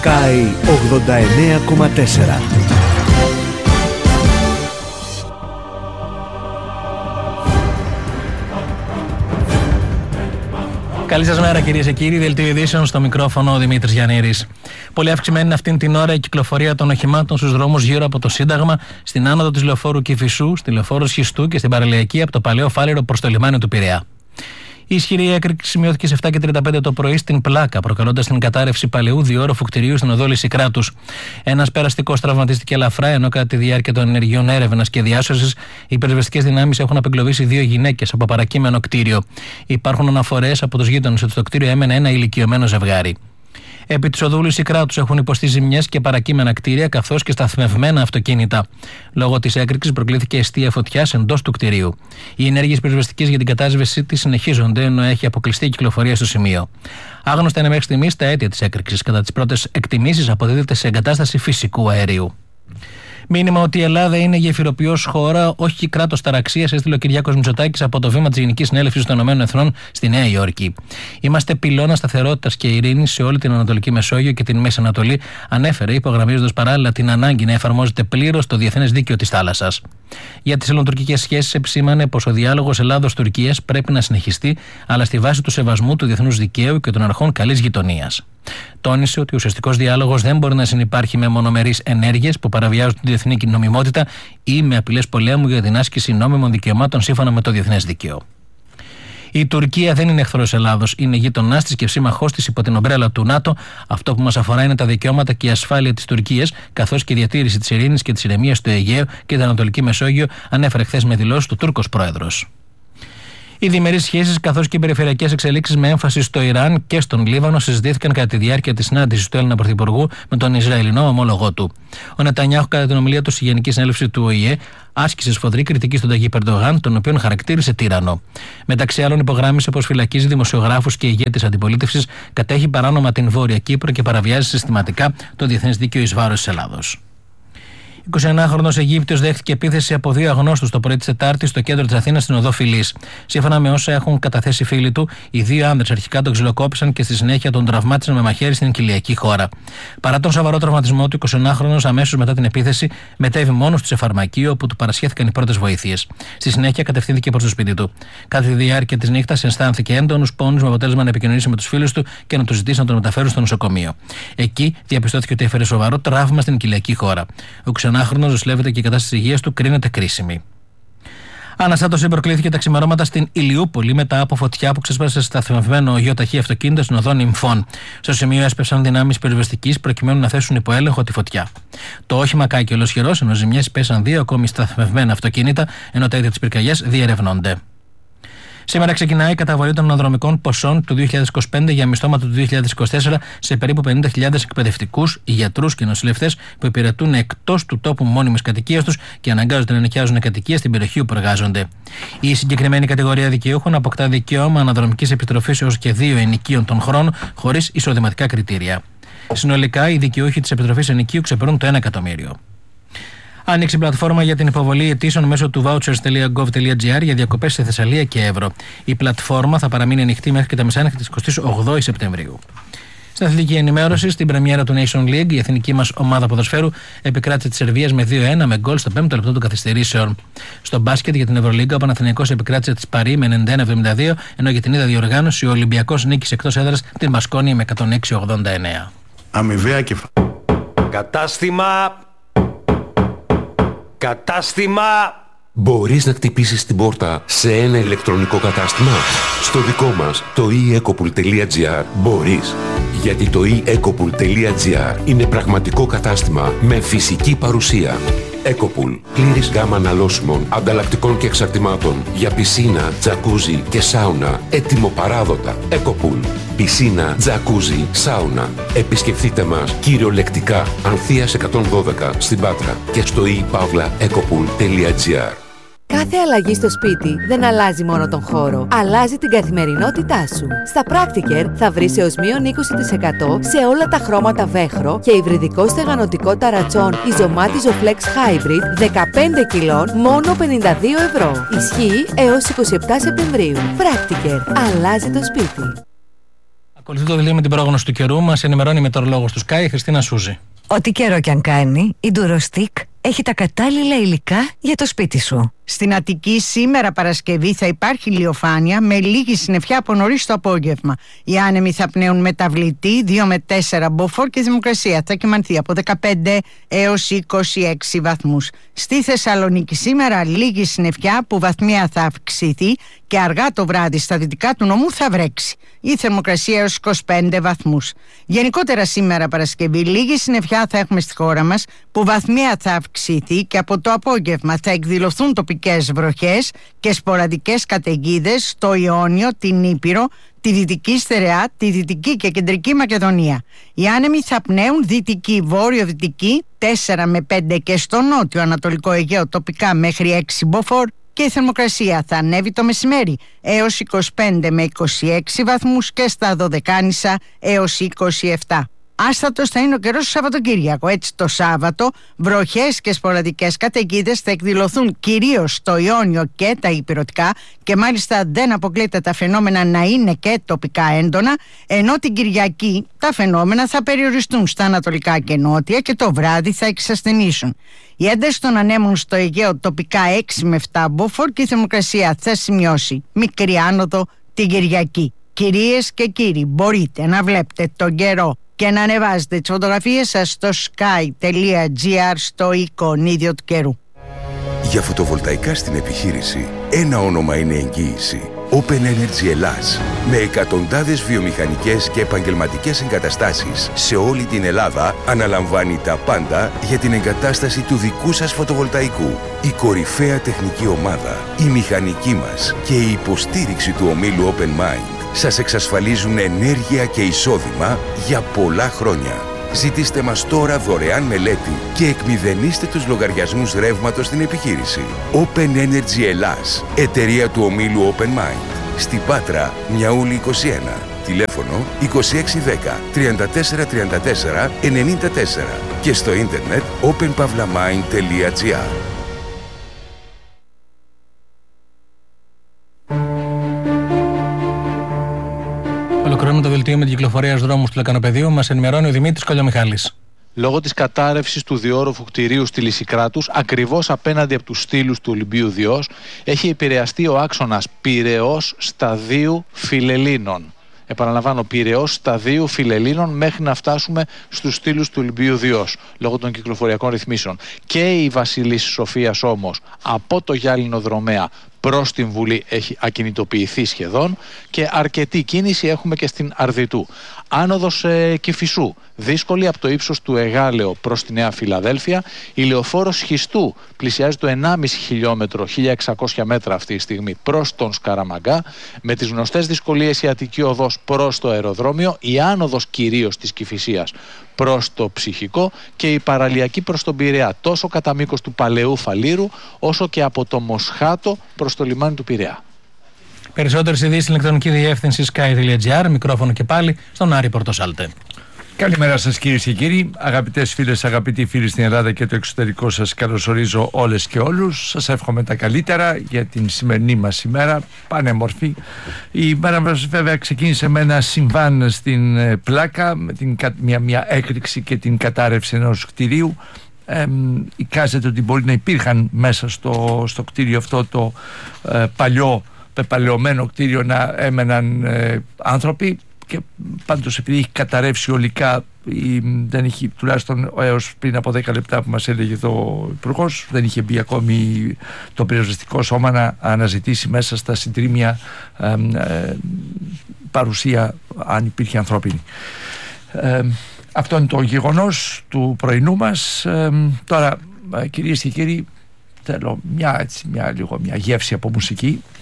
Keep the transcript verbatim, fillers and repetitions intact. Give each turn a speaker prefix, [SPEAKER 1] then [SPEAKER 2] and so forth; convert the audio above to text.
[SPEAKER 1] Sky ογδόντα εννέα κόμμα τέσσερα.
[SPEAKER 2] Καλή σας μέρα, κυρίες και κύριοι. Δελτίο ειδήσεων, στο μικρόφωνο ο Δημήτρης Γιαννήρης. Πολύ αυξημένη είναι αυτήν την ώρα η κυκλοφορία των οχημάτων στους δρόμους γύρω από το Σύνταγμα, στην άνοδο της λεωφόρου Κηφισού, στη λεωφόρο Σχιστού και στην παραλιακή από το Παλαιό Φάληρο προς το λιμάνι του Πειραιά. Η ισχυρή έκρηξη σημειώθηκε σε επτά και τριάντα πέντε το πρωί στην Πλάκα, προκαλώντας την κατάρρευση παλαιού διόροφου κτηρίου στην οδό Λυσικράτους. Ένας περαστικός τραυματίστηκε ελαφρά, ενώ κατά τη διάρκεια των ενεργειών έρευνας και διάσωσης, οι πυροσβεστικές δυνάμεις έχουν απεγκλωβίσει δύο γυναίκες από παρακείμενο κτίριο. Υπάρχουν αναφορές από τους γείτονες ότι στο κτίριο έμενε ένα ηλικιωμένο ζευγάρι. Επί της οδού Λυσικράτους έχουν υποστεί ζημιές και παρακείμενα κτίρια καθώς και σταθμευμένα αυτοκίνητα. Λόγω της έκρηξης προκλήθηκε εστία φωτιάς εντός του κτηρίου. Οι ενέργειες πυροσβεστικές για την κατάσβεση της συνεχίζονται, ενώ έχει αποκλειστεί η κυκλοφορία στο σημείο. Άγνωστα είναι μέχρι στιγμής τα αίτια της έκρηξης. Κατά τις πρώτες εκτιμήσεις αποδίδεται σε εγκατάσταση φυσικού αερίου. Μήνυμα ότι η Ελλάδα είναι γεφυροποιός χώρα, όχι κράτος ταραξίας, έστειλε ο Κυριάκος Μητσοτάκης από το βήμα της Γενικής Συνέλευσης των Ηνωμένων Εθνών στη Νέα Υόρκη. Είμαστε πυλώνα σταθερότητας και ειρήνης σε όλη την Ανατολική Μεσόγειο και την Μέση Ανατολή, ανέφερε, υπογραμμίζοντας παράλληλα την ανάγκη να εφαρμόζεται πλήρως το διεθνές δίκαιο της θάλασσας. Για τις ελληνοτουρκικές σχέσεις επισήμανε πως ο διάλογος Ελλάδος-Τουρκίας πρέπει να συνεχιστεί, αλλά στη βάση του σεβασμού του διεθνούς δικαίου και των αρχών καλής γειτονίας. Τόνισε ότι ο ουσιαστικός διάλογος δεν μπορεί να συνυπάρχει με μονομερείς ενέργειες που παραβιάζουν τη διεθνή νομιμότητα ή με απειλές πολέμου για την άσκηση νόμιμων δικαιωμάτων σύμφωνα με το διεθνές δίκαιο. Η Τουρκία δεν είναι εχθρός Ελλάδος, είναι γείτονάς της και σύμμαχός της υπό την ομπρέλα του ΝΑΤΟ. Αυτό που μας αφορά είναι τα δικαιώματα και η ασφάλεια της Τουρκίας, καθώς και η διατήρηση της ειρήνης και της ηρεμίας στο Αιγαίο και την Ανατολική Μεσόγειο, ανέφερε χθες με δηλώσεις του Τούρκος πρόεδρος. Οι διμερείς σχέσεις καθώς και οι περιφερειακές εξελίξεις με έμφαση στο Ιράν και στον Λίβανο συζητήθηκαν κατά τη διάρκεια της συνάντησης του Έλληνα Πρωθυπουργού με τον Ισραηλινό ομόλογό του. Ο Νετανιάχου, κατά την ομιλία του στη Γενική Συνέλευση του Ο Η Ε, άσκησε σφοδρή κριτική στον Ταγίπ Ερντογάν, τον οποίον χαρακτήρισε τύραννο. Μεταξύ άλλων, υπογράμμισε πως φυλακίζει δημοσιογράφους και ηγέτες αντιπολίτευσης, κατέχει παράνομα την Βόρεια Κύπρο και παραβιάζει συστηματικά το διεθνές δίκαιο εις βάρος της Ελλάδος. εικοσιενάχρονος Αιγύπτιος δέχτηκε επίθεση από δύο αγνώστους το πρωί της Τετάρτης στο κέντρο της Αθήνας στην οδό Φυλής. Σύμφωνα με όσα έχουν καταθέσει φίλοι του, οι δύο άνδρες αρχικά τον ξυλοκόπησαν και στη συνέχεια τον τραυμάτισαν με μαχαίρι στην κοιλιακή χώρα. Παρά τον σοβαρό τραυματισμό του, εικοσιενάχρονος αμέσως μετά την επίθεση μετέβη μόνος του σε φαρμακείο όπου του παρασχέθηκαν οι πρώτες βοήθειες. Στη συνέχεια κατευθύνθηκε προς το σπίτι του. Κατά τη διάρκεια της νύχτας αισθάνθηκε έντονους πόνους με αποτέλεσμα να επικοινωνήσει με τους φίλους του και να του ζητήσει να τον μεταφέρουν στο νοσοκομείο. Εκεί διαπιστώθηκε ότι έφερε σοβαρό τραύμα στην κοιλιακή χώρα. Ο ξενάχρονος ζωσλεύεται και η κατάσταση υγείας του κρίνεται κρίσιμη. Αναστάτωση προκλήθηκε τα ξημερώματα στην Ηλιούπολη μετά από φωτιά που ξέσπασε σε σταθμευμένο γεωταχή αυτοκίνητο στην οδό Νυμφών. Στο σημείο έσπευσαν δυνάμεις πυροσβεστικής προκειμένου να θέσουν υπό έλεγχο τη φωτιά. Το όχημα κάκι ολοσχερός, ενώ ζημιές πέσαν δύο ακόμη σταθμευμένα αυτοκίνητα, ενώ τα αίτια της πυρκαγιάς διερευνώνται. Σήμερα ξεκινάει η καταβολή των αναδρομικών ποσών του δύο χιλιάδες είκοσι πέντε για μισθώματα του δύο χιλιάδες είκοσι τέσσερα σε περίπου πενήντα χιλιάδες εκπαιδευτικούς, γιατρούς και νοσηλευτές που υπηρετούν εκτός του τόπου μόνιμης κατοικίας τους και αναγκάζονται να νοικιάζουν κατοικία στην περιοχή όπου εργάζονται. Η συγκεκριμένη κατηγορία δικαιούχων αποκτά δικαίωμα αναδρομικής επιστροφής έως και δύο ενοικίων τον χρόνο χωρίς εισοδηματικά κριτήρια. Συνολικά, οι δικαιούχοι της επιστροφής ενοικίου ξεπερνούν το ένα εκατομμύριο. Άνοιξε η πλατφόρμα για την υποβολή αιτήσεων μέσω του vouchers τελεία gov τελεία gr για διακοπές στη Θεσσαλία και Εύρο. Η πλατφόρμα θα παραμείνει ανοιχτή μέχρι και τα μεσάνυχτα της εικοστής όγδοης Σεπτεμβρίου. Στην αθλητική ενημέρωση, στην πρεμιέρα του Nation League, η εθνική μας ομάδα ποδοσφαίρου επικράτησε τη Σερβίας με δύο ένα με γκολ στο πέμπτο λεπτό των καθυστερήσεων. Στο μπάσκετ για την Ευρωλίγκα, ο Παναθηναϊκός επικράτησε τη Παρί με ενενήντα ένα εβδομήντα δύο, ενώ για την ίδια διοργάνωση ο Ολυμπιακός νίκησε εκτός έδρας την Μπασκόνια με εκατόν έξι ογδόντα εννέα.
[SPEAKER 3] Αμοιβαία κεφα...
[SPEAKER 4] Κατάστημα... Κατάστημα...
[SPEAKER 5] Μπορείς να χτυπήσεις την πόρτα σε ένα ηλεκτρονικό κατάστημα? Στο δικό μας, το e ecopool τελεία gr, μπορείς. Γιατί το e ecopool τελεία gr είναι πραγματικό κατάστημα με φυσική παρουσία. Ecopool. Πλήρης γάμα αναλώσιμων, ανταλλακτικών και εξαρτημάτων για πισίνα, τζακούζι και σάουνα. Έτοιμο παράδοτα. Ecopool. Πισίνα, τζακούζι, σάουνα. Επισκεφτείτε μας κυριολεκτικά Ανθείας εκατόν δώδεκα στην Πάτρα και στο e pavla ecopool τελεία gr.
[SPEAKER 6] Κάθε αλλαγή στο σπίτι δεν αλλάζει μόνο τον χώρο, αλλάζει την καθημερινότητά σου. Στα Practiker θα βρεις έως μείον είκοσι τοις εκατό σε όλα τα χρώματα βέχρο και υβριδικό στεγανοτικό ταρατσόν Ιζωμάτι Flex Hybrid δεκαπέντε κιλών μόνο πενήντα δύο ευρώ. Ισχύει έως εικοστή εβδόμη Σεπτεμβρίου. Practiker. Αλλάζει το σπίτι.
[SPEAKER 2] Ακολουθεί το δελτίο με την πρόγνωση του καιρού. Μας ενημερώνει η μετεωρολόγος του Sky, η Χριστίνα Σούζη.
[SPEAKER 3] Ό,τι καιρό κι αν κάνει, η Durostick έχει τα κατάλληλα υλικά για το σπίτι σου.
[SPEAKER 7] Στην Αττική σήμερα Παρασκευή θα υπάρχει ηλιοφάνεια με λίγη συννεφιά από νωρίς το απόγευμα. Οι άνεμοι θα πνέουν μεταβλητή δύο με τέσσερα μποφόρ και η θερμοκρασία θα κυμανθεί από δεκαπέντε έως είκοσι έξι βαθμούς. Στη Θεσσαλονίκη σήμερα λίγη συννεφιά που βαθμία θα αυξηθεί και αργά το βράδυ στα δυτικά του νομού θα βρέξει. Η θερμοκρασία έως είκοσι πέντε βαθμούς. Γενικότερα σήμερα Παρασκευή λίγη συννεφιά θα έχουμε στη χώρα μας που βαθμία θα αυξηθεί και από το απόγευμα θα εκδηλωθούν τοπικές βροχές και σποραδικές καταιγίδες στο Ιόνιο, την Ήπειρο, τη Δυτική Στερεά, τη Δυτική και Κεντρική Μακεδονία. Οι άνεμοι θα πνέουν δυτική, βόρειο-δυτική τέσσερα με πέντε και στο νότιο Ανατολικό Αιγαίο τοπικά μέχρι έξι μποφόρ και η θερμοκρασία θα ανέβει το μεσημέρι έως είκοσι πέντε με είκοσι έξι βαθμούς και στα Δωδεκάνησα έως είκοσι επτά. Άστατος θα είναι ο καιρός του Σαββατοκύριακο. Έτσι το Σάββατο βροχές και σποραδικές καταιγίδες θα εκδηλωθούν κυρίως στο Ιόνιο και τα Ηπειρωτικά και μάλιστα δεν αποκλείεται τα φαινόμενα να είναι και τοπικά έντονα, ενώ την Κυριακή τα φαινόμενα θα περιοριστούν στα ανατολικά και νότια και το βράδυ θα εξασθενήσουν. Οι ένταση των ανέμων στο Αιγαίο τοπικά έξι με επτά μποφόρ και η θερμοκρασία θα σημειώσει μικρή άνοδο την Κυριακή. Κυρίες και κύριοι, μπορείτε να βλέπετε τον καιρό και να ανεβάζετε τις φωτογραφίες σας στο sky.gr στο εικονίδιο του καιρού.
[SPEAKER 8] Για φωτοβολταϊκά στην επιχείρηση, ένα όνομα είναι εγγύηση. Open Energy Ελλάς. Με εκατοντάδες βιομηχανικές και επαγγελματικές εγκαταστάσεις σε όλη την Ελλάδα, αναλαμβάνει τα πάντα για την εγκατάσταση του δικού σας φωτοβολταϊκού. Η κορυφαία τεχνική ομάδα, η μηχανική μας και η υποστήριξη του ομίλου Open Mind σας εξασφαλίζουν ενέργεια και εισόδημα για πολλά χρόνια. Ζητήστε μας τώρα δωρεάν μελέτη και εκμηδενίστε τους λογαριασμούς ρεύματος στην επιχείρηση. Open Energy Ελλάς, εταιρεία του ομίλου Open Mind. Στην Πάτρα, Μιαούλη είκοσι ένα. Τηλέφωνο είκοσι έξι δέκα τριάντα τέσσερα τριάντα τέσσερα ενενήντα τέσσερα και στο ίντερνετ open pavlamind τελεία gr.
[SPEAKER 2] Ολοκληρώνουμε το δελτίο με την κυκλοφορία στους δρόμους του Λεκανοπεδίου. Μας ενημερώνει ο Δημήτρης Κολιομιχάλης.
[SPEAKER 9] Λόγω της κατάρρευσης του διόρροφου κτηρίου στη Λυσικράτους, ακριβώς απέναντι από τους στήλους του Ολυμπίου Διός, έχει επηρεαστεί ο άξονας Πειραιώς Σταδίου Φιλελλήνων. Επαναλαμβάνω, Πειραιώς Σταδίου Φιλελλήνων μέχρι να φτάσουμε στους στήλους του Ολυμπίου Διός, λόγω των κυκλοφοριακών ρυθμίσεων. Και η Βασιλής Σοφίας όμως από το Γυάλινο Δρομέα προς την Βουλή έχει ακινητοποιηθεί σχεδόν και αρκετή κίνηση έχουμε και στην Αρδιτού. Άνοδος ε, Κηφισού, δύσκολη από το ύψος του Εγάλεο προς τη Νέα Φιλαδέλφια. Η λεωφόρος Σχιστού πλησιάζει το ενάμιση χιλιόμετρο, χίλια εξακόσια μέτρα αυτή τη στιγμή προς τον Σκαραμαγκά. Με τις γνωστές δυσκολίες η Αττική Οδός προς το αεροδρόμιο, η άνοδος κυρίως της Κηφισίας προς το Ψυχικό και η παραλιακή προς τον Πειραιά, τόσο κατά μήκος του Παλαιού Φαλήρου όσο και από το Μοσχάτο προς το λιμάνι του Πειραιά.
[SPEAKER 2] Περισσότερες ειδήσεις στην ηλεκτρονική διεύθυνση sky.gr, μικρόφωνο και πάλι στον Άρη Πορτοσάλτε.
[SPEAKER 10] Καλημέρα σας κυρίες και κύριοι, αγαπητές φίλες, αγαπητοί φίλοι στην Ελλάδα και το εξωτερικό, σας καλωσορίζω όλες και όλους. Σας εύχομαι τα καλύτερα για την σημερινή μας ημέρα, πανέμορφη. Η ημέρα μας βέβαια ξεκίνησε με ένα συμβάν στην Πλάκα, με την, μια, μια έκρηξη και την κατάρρευση ενός κτηρίου. Ε, εικάζεται ότι μπορεί να υπήρχαν μέσα στο, στο κτίριο αυτό το ε, παλιό, πεπαλαιωμένο κτίριο να έμεναν ε, άνθρωποι. Και πάντως επειδή έχει καταρρεύσει ολικά, ή δεν έχει, τουλάχιστον έως πριν από δέκα λεπτά που μας έλεγε το Υπουργός, δεν είχε μπει ακόμη το πυροσβεστικό σώμα να αναζητήσει μέσα στα συντρίμμια ε, ε, παρουσία, αν υπήρχε ανθρώπινη. Ε, αυτό είναι το γεγονός του πρωινού μας. Ε, τώρα, κυρίες και κύριοι, θέλω μια, έτσι, μια, λίγο, μια γεύση από μουσική.